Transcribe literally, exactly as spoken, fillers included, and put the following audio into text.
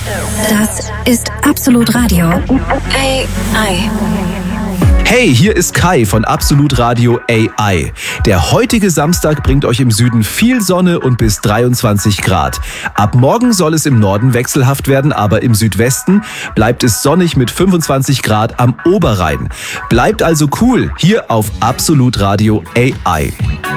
Das ist Absolut Radio. A I. Hey, hier ist Kai von Absolut Radio A I. Der heutige Samstag bringt euch im Süden viel Sonne und bis dreiundzwanzig Grad. Ab morgen soll es im Norden wechselhaft werden, aber im Südwesten bleibt es sonnig mit fünfundzwanzig Grad am Oberrhein. Bleibt also cool hier auf Absolut Radio A I.